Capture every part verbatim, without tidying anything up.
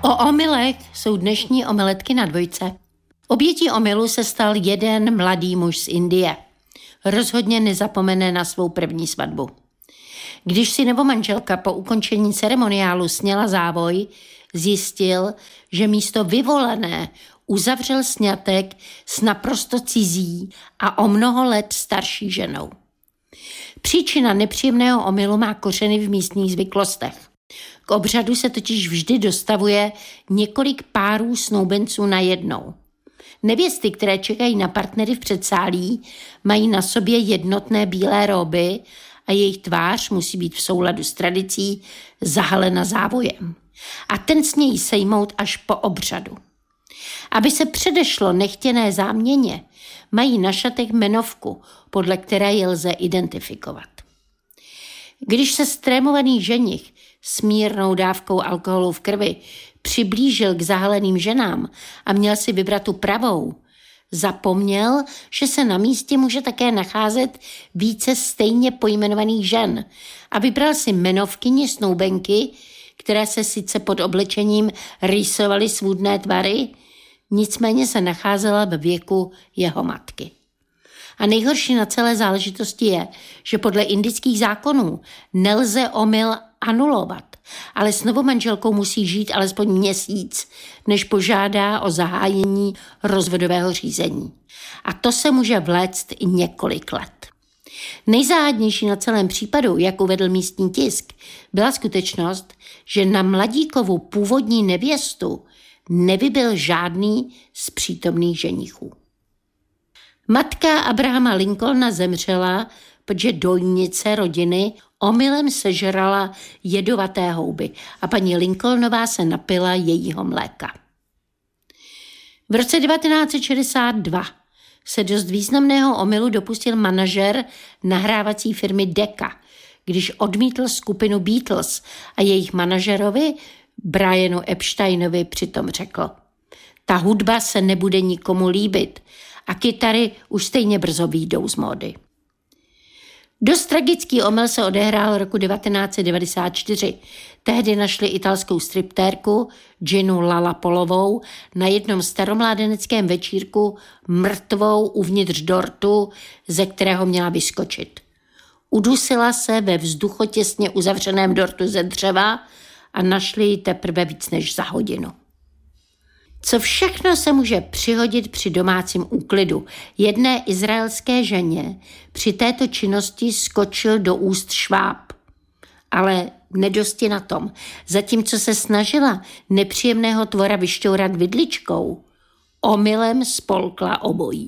O omylech jsou dnešní omeletky na dvojce. Obětí omylu se stal jeden mladý muž z Indie. Rozhodně nezapomene na svou první svatbu. Když si novomanželka po ukončení ceremoniálu sněla závoj, zjistil, že místo vyvolené uzavřel sňatek s naprosto cizí a o mnoho let starší ženou. Příčina nepříjemného omylu má kořeny v místních zvyklostech. K obřadu se totiž vždy dostavuje několik párů snoubenců najednou. Nevěsty, které čekají na partnery v předsálí, mají na sobě jednotné bílé róby a jejich tvář musí být v souladu s tradicí zahalena závojem. A ten smějí sejmout až po obřadu. Aby se předešlo nechtěné záměně, mají na šatech jmenovku, podle které je lze identifikovat. Když se strémovaný ženich s mírnou dávkou alkoholu v krvi přiblížil k zahaleným ženám a měl si vybrat tu pravou, zapomněl, že se na místě může také nacházet více stejně pojmenovaných žen a vybral si jmenovkyni snoubenky, které se sice pod oblečením rýsovaly svůdné tvary, nicméně se nacházela ve věku jeho matky. A nejhorší na celé záležitosti je, že podle indických zákonů nelze omyl anulovat, ale s novomanželkou musí žít alespoň měsíc, než požádá o zahájení rozvodového řízení. A to se může vléct i několik let. Nejzáhadnější na celém případu, jak uvedl místní tisk, byla skutečnost, že na mladíkovu původní nevěstu nevybyl žádný z přítomných ženichů. Matka Abrahama Lincolna zemřela, protože dojnice rodiny omylem sežrala jedovaté houby a paní Lincolnová se napila jejího mléka. V roce devatenáct set šedesát dva se dost významného omylu dopustil manažer nahrávací firmy Decca, když odmítl skupinu Beatles a jejich manažerovi Brianu Epsteinovi přitom řekl: ta hudba se nebude nikomu líbit a kytary už stejně brzo vyjdou z módy. Dost tragický omyl se odehrál roku devatenáct set devadesát čtyři. Tehdy našli italskou striptérku Ginu Lalapolovou na jednom staromládeneckém večírku mrtvou uvnitř dortu, ze kterého měla vyskočit. Udusila se ve vzduchotěsně uzavřeném dortu ze dřeva a našli ji teprve víc než za hodinu. Co všechno se může přihodit při domácím úklidu? Jedné izraelské ženě při této činnosti skočil do úst šváb. Ale nedosti na tom. Zatímco se snažila nepříjemného tvora vyšťourat vidličkou, omylem spolkla obojí.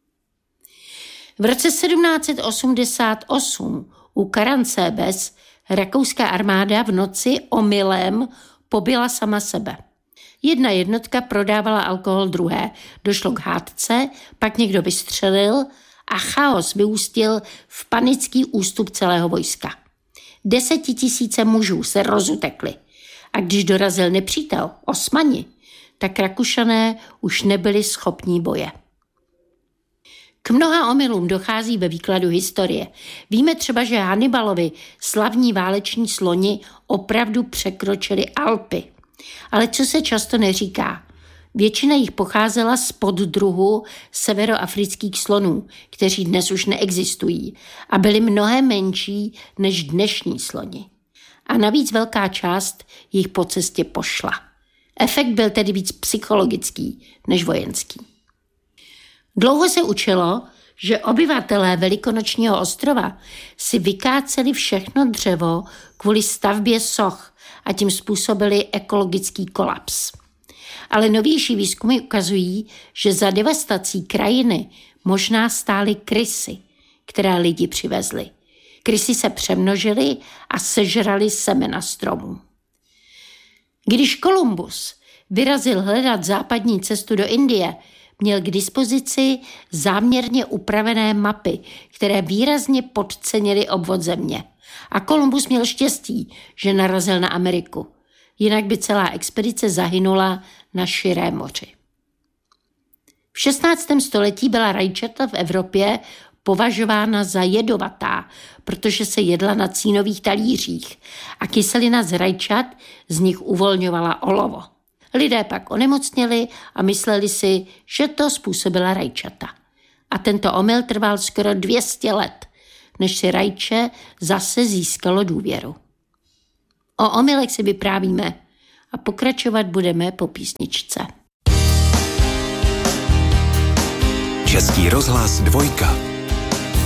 V roce sedmnáct set osmdesát osm u Karancébes rakouská armáda v noci omylem pobila sama sebe. Jedna jednotka prodávala alkohol druhé, došlo k hádce, pak někdo vystřelil a chaos vyústil v panický ústup celého vojska. Desetitisíce mužů se rozutekli a když dorazil nepřítel, Osmani, tak Rakušané už nebyli schopní boje. K mnoha omylům dochází ve výkladu historie. Víme třeba, že Hannibalovi slavní váleční sloni opravdu překročili Alpy. Ale co se často neříká? Většina jich pocházela z poddruhu severoafrických slonů, kteří dnes už neexistují a byli mnohem menší než dnešní sloni. A navíc velká část jich po cestě pošla. Efekt byl tedy víc psychologický než vojenský. Dlouho se učilo, že obyvatelé Velikonočního ostrova si vykáceli všechno dřevo kvůli stavbě soch a tím způsobili ekologický kolaps. Ale novější výzkumy ukazují, že za devastací krajiny možná stály krysy, které lidi přivezli. Krysy se přemnožily a sežrali semena stromů. Když Kolumbus vyrazil hledat západní cestu do Indie, měl k dispozici záměrně upravené mapy, které výrazně podcenily obvod země. A Kolumbus měl štěstí, že narazil na Ameriku. Jinak by celá expedice zahynula na širém moři. V šestnáctém století byla rajčata v Evropě považována za jedovatá, protože se jedla na cínových talířích a kyselina z rajčat z nich uvolňovala olovo. Lidé pak onemocněli a mysleli si, že to způsobila rajčata. A tento omyl trval skoro dvě stě let, než si rajče zase získalo důvěru. O omylech si vyprávíme a pokračovat budeme po písničce. Český rozhlas dvojka.